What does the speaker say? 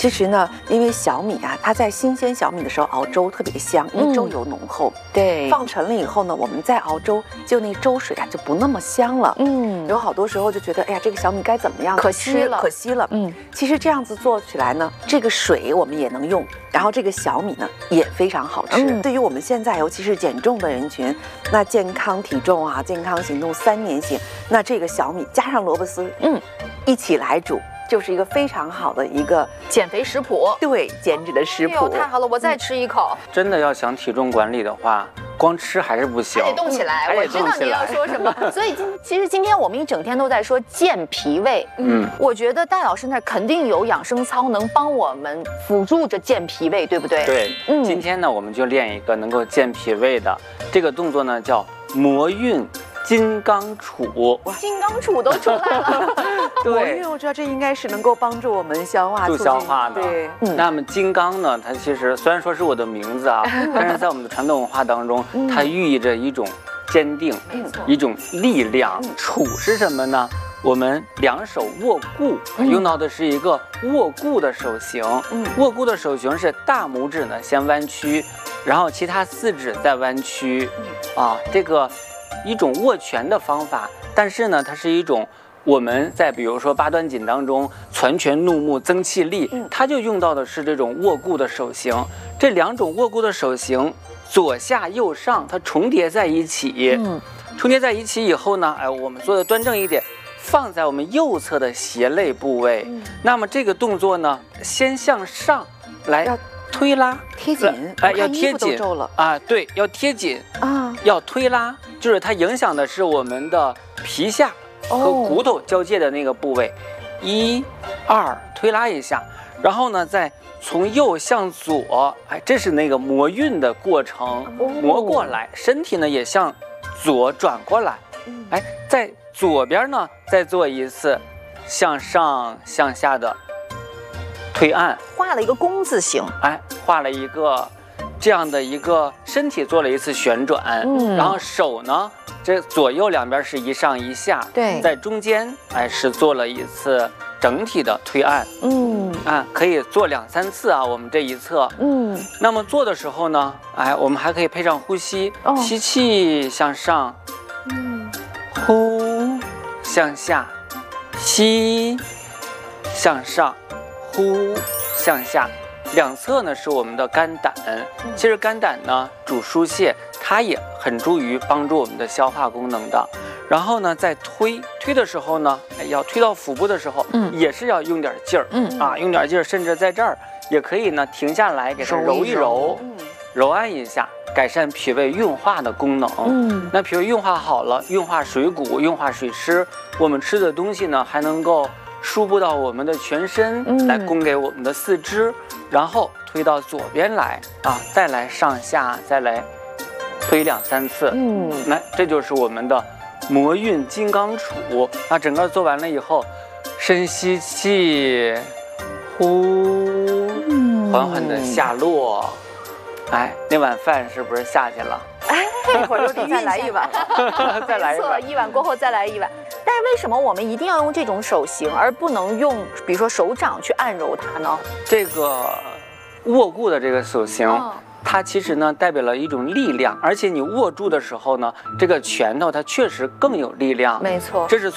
其实呢，因为小米啊，它在新鲜小米的时候熬粥特别香，因为粥油浓厚。 对， 放陈了以后呢，我们再熬粥，就那粥水啊就不那么香了。有好多时候就觉得，哎呀，这个小米该怎么样？可惜了。其实这样子做起来呢，这个水我们也能用，然后这个小米呢也非常好吃。对于我们现在尤其是减重的人群，那健康体重啊，健康行动3年行，那这个小米加上萝卜丝，一起来煮。就是一个非常好的一个减肥食谱， 对，减脂的食谱。 太好了，我再吃一口。 真的要想体重管理的话，光吃还是不行， 还得动起来。我知道你要说什么，所以其实今天我们一整天都在说健脾胃。我觉得戴老师那肯定有养生操能帮我们辅助着健脾胃，对不对？ 对，今天呢我们就练一个能够健脾胃的这个动作呢，叫魔运金刚杵。 金刚杵都出来了。 对，因为我知道这应该是能够帮助我们消化、 助消化的。 对， 那么金刚呢，它其实虽然说是我的名字啊，但是在我们的传统文化当中，它寓意着一种坚定，一种力量。杵是什么呢？我们两手握固，用到的是一个握固的手型。握固的手型是大拇指呢先弯曲，然后其他4指再弯曲。这个一种握拳的方法，但是呢，它是一种我们在比如说8段锦当中攒拳怒目增气力，它就用到的是这种握固的手型。这2种握固的手型，左下右上，它重叠在一起。重叠在一起以后呢，我们做的端正一点，放在我们右侧的胁肋部位。那么这个动作呢，先向上来推拉贴紧， 要贴紧啊，对，要贴紧啊，要推拉，就是它影响的是我们的皮下和骨头交界的那个部位。1、2，推拉一下，然后呢，再从右向左，这是那个磨运的过程，磨过来，身体呢也向左转过来，在左边呢再做一次向上向下的推按， 画了一个弓字形， 画了一个这样的一个身体做了一次旋转，然后手呢，这左右两边是一上一下， 对， 在中间是做了一次整体的推按，可以做2、3次啊，我们这一侧，那么做的时候呢，我们还可以配上呼吸，吸气向上，呼向下，吸向上，呼向下。2侧呢是我们的肝胆，其实肝胆呢主疏泄，它也很助于帮助我们的消化功能的。然后呢，在推的时候呢，要推到腹部的时候，也是要用点劲儿，用点劲儿，甚至在这儿也可以呢停下来给它揉一揉，揉按一下，改善脾胃运化的功能。那脾胃运化好了，运化水谷，运化水湿，我们吃的东西呢还能够输布到我们的全身，来供给我们的4肢，然后推到左边来再来上下，再来推2、3次。那这就是我们的魔运金刚杵。那整个做完了以后，深吸气，呼，缓缓的下落。那碗饭是不是下去了？ 一会儿就得再来一碗， 再来一碗。 1碗过后再来1碗。但是为什么我们一定要用这种手型，而不能用比如说手掌去按揉它呢？ 这个握固的这个手型，它其实呢代表了一种力量，而且你握住的时候呢，这个拳头它确实更有力量。 没错， 这是